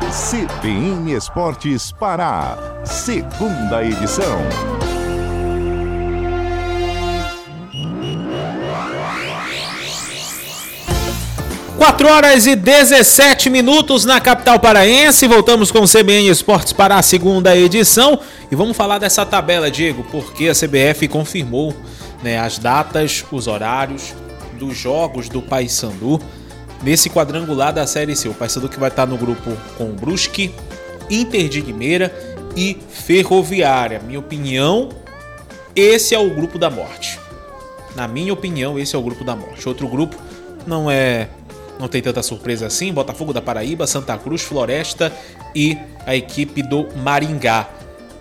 CBN Esportes Pará, segunda edição. 4h17 na capital paraense. Voltamos com o CBN Esportes para a segunda edição. E vamos falar dessa tabela, Diego, porque a CBF confirmou, as datas, os horários dos jogos do Paysandu nesse quadrangular da Série C. O Paysandu que vai estar no grupo com o Brusque, Inter de Limeira e Ferroviária. Minha opinião, esse é o grupo da morte. Na minha opinião, esse é o grupo da morte. Outro grupo não tem tanta surpresa assim. Botafogo da Paraíba, Santa Cruz, Floresta e a equipe do Maringá.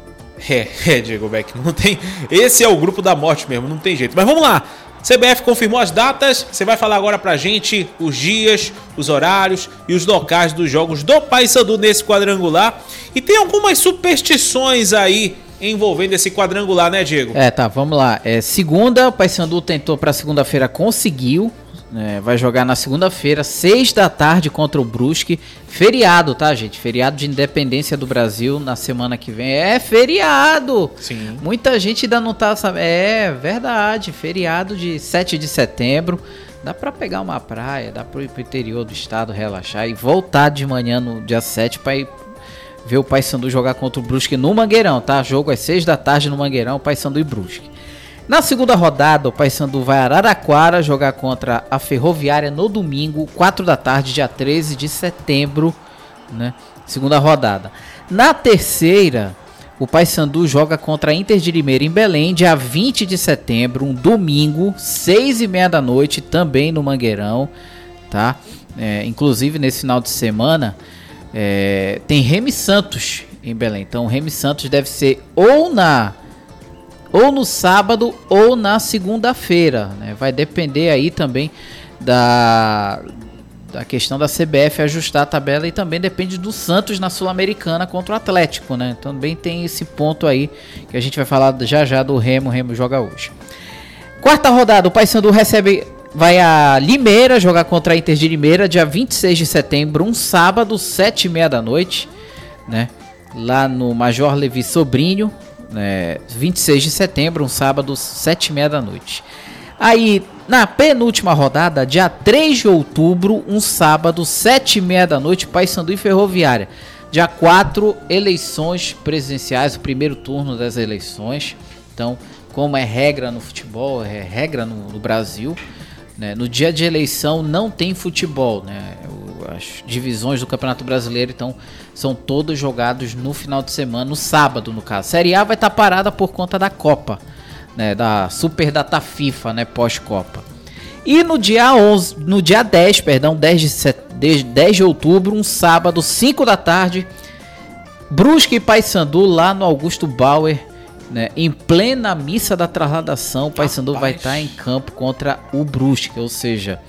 Diego Beck, não tem. Esse é o grupo da morte mesmo, não tem jeito. Mas vamos lá. CBF confirmou as datas. Você vai falar agora pra gente os dias, os horários e os locais dos jogos do Paysandu nesse quadrangular. E tem algumas superstições aí envolvendo esse quadrangular, né, Diego? Vamos lá. Segunda, o Paysandu tentou pra segunda-feira, conseguiu. Vai jogar na segunda-feira, 6 da tarde contra o Brusque. Feriado, tá, gente? Feriado de independência do Brasil na semana que vem. É feriado! Sim. Muita gente ainda não tá sabendo. É verdade, feriado de 7 de setembro. Dá pra pegar uma praia, dá pra ir pro interior do estado, relaxar e voltar de manhã no dia 7 pra ir ver o Paysandu jogar contra o Brusque no Mangueirão, tá? Jogo às 6 da tarde no Mangueirão, Paysandu e Brusque. Na segunda rodada, o Paysandu vai a Araraquara jogar contra a Ferroviária no domingo, 4 da tarde, dia 13 de setembro, segunda rodada. Na terceira, o Paysandu joga contra a Inter de Limeira em Belém, dia 20 de setembro, um domingo, 6h30 da noite, também no Mangueirão, tá? Inclusive, nesse final de semana, tem Remy Santos em Belém. Então, o Remy Santos deve ser ou no sábado ou na segunda-feira, Vai depender aí também da questão da CBF ajustar a tabela e também depende do Santos na Sul-Americana contra o Atlético, Também tem esse ponto aí que a gente vai falar já do Remo. O Remo joga hoje. Quarta rodada, o Paysandu vai a Limeira jogar contra a Inter de Limeira, dia 26 de setembro, um sábado, 7h30 da noite, lá no Major Levi Sobrinho. 26 de setembro, um sábado, 7h30 da noite. Aí, na penúltima rodada, dia 3 de outubro, um sábado, 7h30 da noite, Paysandu e Ferroviária. Dia 4, eleições presidenciais, o primeiro turno das eleições. Então, como é regra no futebol, é regra no Brasil, no dia de eleição não tem futebol, As divisões do Campeonato Brasileiro, então, são todos jogados no final de semana, no sábado, no caso. Série A vai estar parada por conta da Copa, da Super Data FIFA, pós-Copa. E no dia 10 de outubro, um sábado, 5 da tarde, Brusque e Paysandu lá no Augusto Bauer, em plena missa da trasladação. O Paysandu vai estar em campo contra o Brusque, ou seja,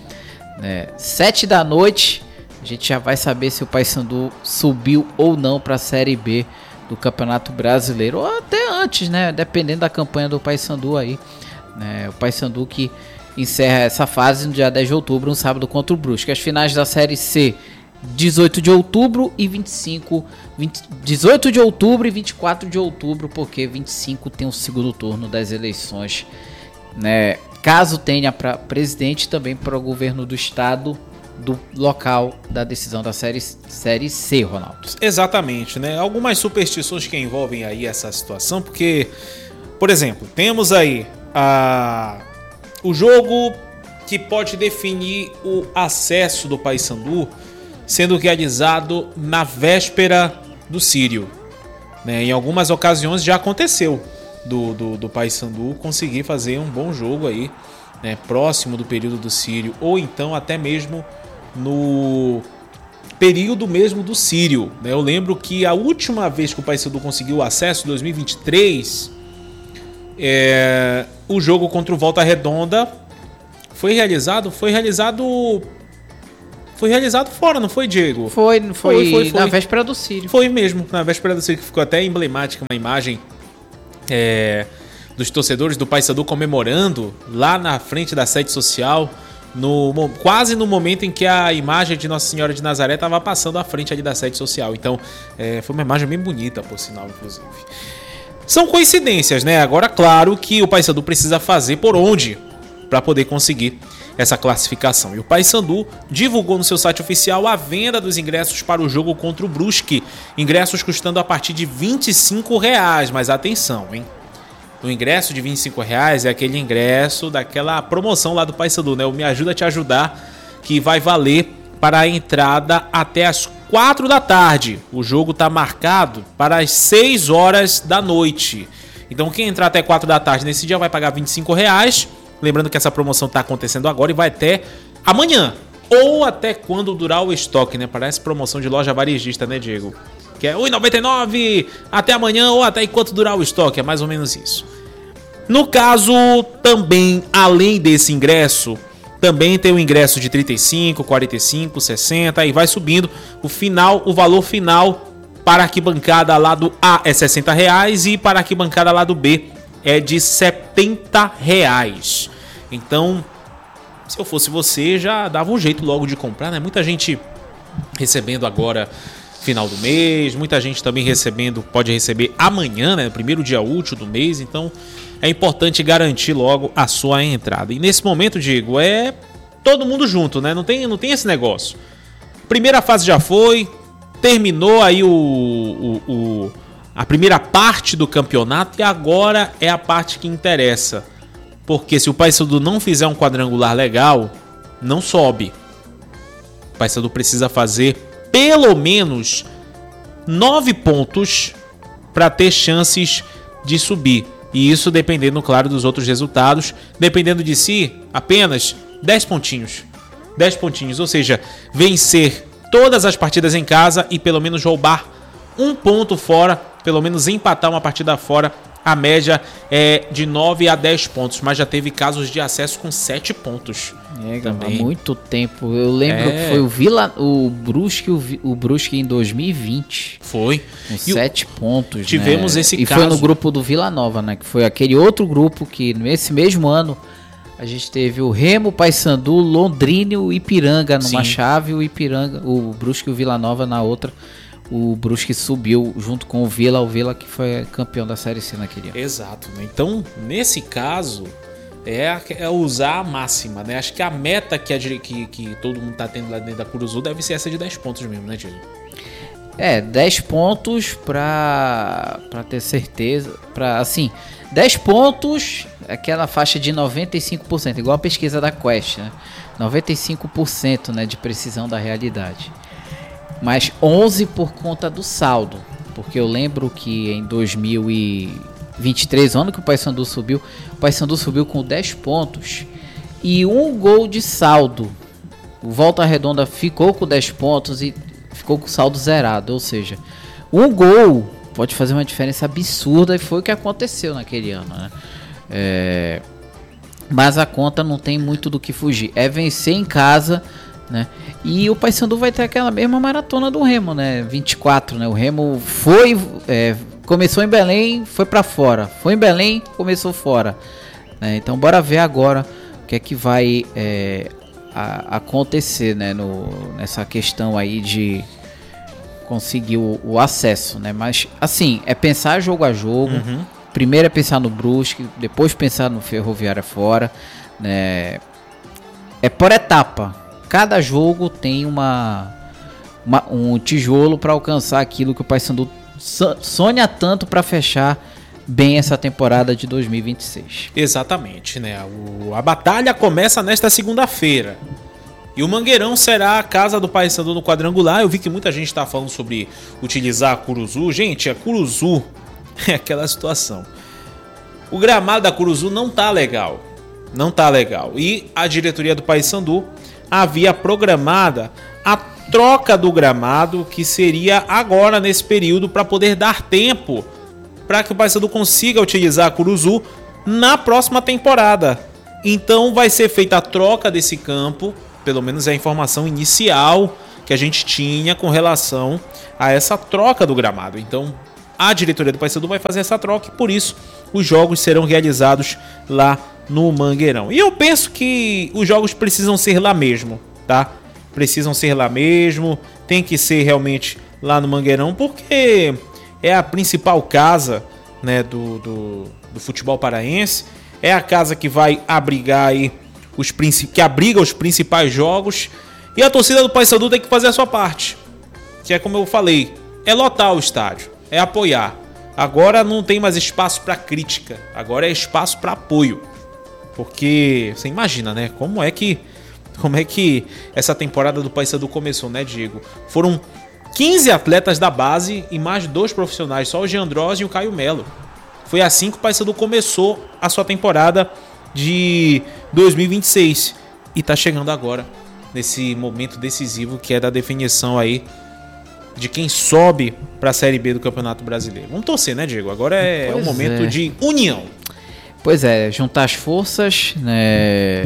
7 da noite, a gente já vai saber se o Paysandu subiu ou não para a Série B do Campeonato Brasileiro, ou até antes, dependendo da campanha do Paysandu aí, o Paysandu que encerra essa fase no dia 10 de outubro, um sábado contra o Brusque. As finais da Série C, 18 de outubro e 18 de outubro e 24 de outubro, porque 25 tem o segundo turno das eleições, caso tenha para presidente, também para o governo do estado, do local da decisão da série C, Ronaldo. Exatamente, Algumas superstições que envolvem aí essa situação, porque, por exemplo, temos aí o jogo que pode definir o acesso do Paysandu sendo realizado na véspera do Sírio, Em algumas ocasiões já aconteceu do Paysandu conseguir fazer um bom jogo aí, próximo do período do Sírio, ou então até mesmo no período mesmo do Sírio, Eu lembro que a última vez que o Paysandu conseguiu acesso, em 2023, o jogo contra o Volta Redonda foi realizado fora, não foi, Diego? Foi. Na véspera do Sírio. Foi mesmo, na véspera do Sírio, que ficou até emblemática uma imagem dos torcedores do Paysandu comemorando lá na frente da sede social quase no momento em que a imagem de Nossa Senhora de Nazaré estava passando à frente ali da sede social. Então, foi uma imagem bem bonita, por sinal, inclusive. São coincidências, né? Agora, claro que o Paysandu precisa fazer por onde para poder conseguir essa classificação. E o Paysandu divulgou no seu site oficial a venda dos ingressos para o jogo contra o Brusque. Ingressos custando a partir de R$25. Mas atenção, hein? O ingresso de R$25 é aquele ingresso daquela promoção lá do Paysandu, né? O Me Ajuda a Te Ajudar, que vai valer para a entrada até as 4 da tarde. O jogo está marcado para as 6 horas da noite. Então quem entrar até 4 da tarde nesse dia vai pagar R$25. Lembrando que essa promoção está acontecendo agora e vai até amanhã. Ou até quando durar o estoque, né? Parece promoção de loja varejista, né, Diego? Que é R$1,99 até amanhã ou até enquanto durar o estoque. É mais ou menos isso. No caso, também, além desse ingresso, também tem o ingresso de 35, 45, 60 e vai subindo. O valor final para a arquibancada lado A é R$60 e para a arquibancada lado B é de R$70. Então, se eu fosse você, já dava um jeito logo de comprar, né? Muita gente recebendo agora final do mês, muita gente também pode receber amanhã, né? No primeiro dia útil do mês, então é importante garantir logo a sua entrada. E nesse momento, Diego, é todo mundo junto, né? Não tem esse negócio. Primeira fase já foi, terminou aí a primeira parte do campeonato e agora é a parte que interessa. Porque se o Paysandu não fizer um quadrangular legal, não sobe. O Paysandu precisa fazer pelo menos 9 pontos para ter chances de subir. E isso dependendo, claro, dos outros resultados. Dependendo de si, apenas 10 pontinhos. 10 pontinhos, ou seja, vencer todas as partidas em casa e pelo menos roubar um ponto fora, pelo menos empatar uma partida fora. A média é de 9 a 10 pontos, mas já teve casos de acesso com 7 pontos. Também. Há muito tempo. Eu lembro que foi o Brusque em 2020. Foi. Com 7 pontos. Tivemos esse caso. E foi no grupo do Vila Nova, né? Que foi aquele outro grupo que nesse mesmo ano a gente teve o Remo, Paysandu, Londrina e Ipiranga numa chave, o Brusque e o Vila Nova na outra. O Brusque subiu junto com o Vila que foi campeão da Série C naquele ano. Exato, né? Então, nesse caso, é usar a máxima, né? Acho que a meta que todo mundo tá tendo lá dentro da Curuzu deve ser essa de 10 pontos mesmo, né, Diego? 10 pontos pra ter certeza. 10 pontos, aquela faixa de 95%, igual a pesquisa da Quest, né? 95%, né, de precisão da realidade. Mas 11 por conta do saldo, porque eu lembro que em 2023, ano que o Paysandu subiu com 10 pontos e 1 gol de saldo. O Volta Redonda ficou com 10 pontos e ficou com saldo zerado, ou seja, 1 gol pode fazer uma diferença absurda e foi o que aconteceu naquele ano, né? Mas a conta não tem muito do que fugir, é vencer em casa, né? E o Paysandu vai ter aquela mesma maratona do Remo, né? 24, né? O Remo começou em Belém, foi para fora. Foi em Belém, começou fora, né? Então bora ver agora o que é que vai acontecer, né? Nessa questão aí de conseguir o acesso, né? Mas assim, é pensar jogo a jogo. Primeiro é pensar no Brusque, depois pensar no Ferroviária fora, né? É por etapa. Cada jogo tem um tijolo para alcançar aquilo que o Paysandu sonha tanto para fechar bem essa temporada de 2026. Exatamente, né? A batalha começa nesta segunda-feira. E o Mangueirão será a casa do Paysandu no quadrangular. Eu vi que muita gente está falando sobre utilizar a Curuzu. Gente, a Curuzu é aquela situação. O gramado da Curuzu não tá legal. Não tá legal. E a diretoria do Paysandu havia programada a troca do gramado, que seria agora nesse período, para poder dar tempo para que o Paysandu consiga utilizar a Curuzu na próxima temporada. Então vai ser feita a troca desse campo, pelo menos é a informação inicial que a gente tinha com relação a essa troca do gramado. Então a diretoria do Paysandu vai fazer essa troca e por isso os jogos serão realizados lá no Mangueirão. E eu penso que os jogos precisam ser lá mesmo, tá? Precisam ser lá mesmo, tem que ser realmente lá no Mangueirão, porque é a principal casa, né, do futebol paraense, é a casa que vai abrigar aí que abriga os principais jogos, e a torcida do Paysandu tem que fazer a sua parte, que é como eu falei, é lotar o estádio, é apoiar. Agora não tem mais espaço para crítica, agora é espaço para apoio. Porque você imagina, né? Como é que essa temporada do Paysandu começou, né, Diego? Foram 15 atletas da base e mais 2 profissionais, só o Jean Droz e o Caio Melo. Foi assim que o Paysandu começou a sua temporada de 2026 e tá chegando agora nesse momento decisivo que é da definição aí de quem sobe para a Série B do Campeonato Brasileiro. Vamos torcer, né, Diego? Agora é o momento de união. Pois é, juntar as forças, né,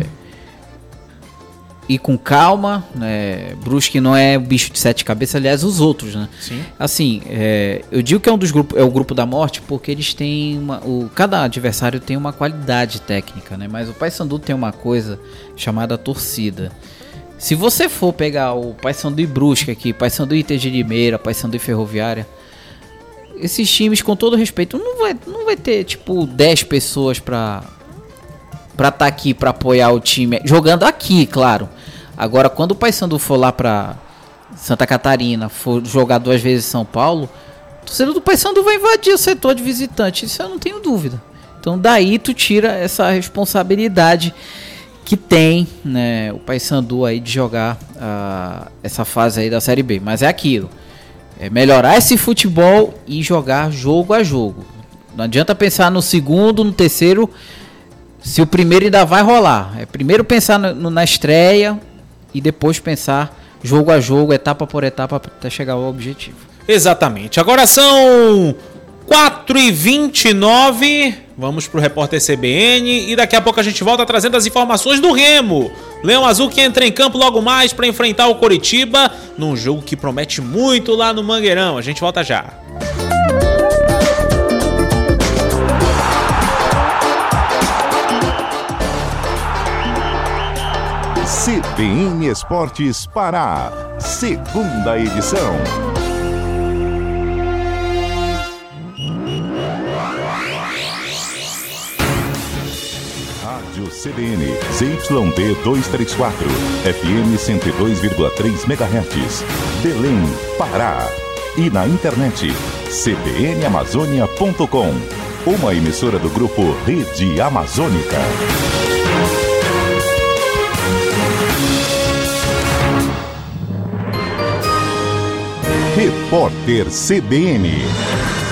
ir com calma, né, Brusque não é bicho de 7 cabeças, aliás, os outros, né? Sim. Assim, eu digo que é um dos grupos, é o grupo da morte, porque eles têm cada adversário tem uma qualidade técnica, né? Mas o Paysandu tem uma coisa chamada torcida. Se você for pegar o Paysandu e Brusque aqui, Paysandu e Inter de Limeira, Paysandu e Ferroviária, esses times, com todo respeito, não vai ter tipo 10 pessoas pra estar aqui pra apoiar o time, jogando aqui, claro. Agora, quando o Paysandu for lá pra Santa Catarina, for jogar 2 vezes em São Paulo, o torcedor do Paysandu vai invadir o setor de visitante, isso eu não tenho dúvida. Então daí tu tira essa responsabilidade que tem, né, o Paysandu aí de jogar essa fase aí da Série B. Mas é aquilo, é melhorar esse futebol e jogar jogo a jogo. Não adianta pensar no segundo, no terceiro, se o primeiro ainda vai rolar. É primeiro pensar na estreia e depois pensar jogo a jogo, etapa por etapa, até chegar ao objetivo. Exatamente. Agora são 4h29. Vamos pro repórter CBN e daqui a pouco a gente volta trazendo as informações do Remo. Leão Azul que entra em campo logo mais para enfrentar o Coritiba num jogo que promete muito lá no Mangueirão. A gente volta já. CBN Esportes Pará, segunda edição. Rádio CBN, ZYD 234, FM 102,3 MHz, Belém, Pará. E na internet, cbnamazônia.com, uma emissora do grupo Rede Amazônica. Repórter CBN.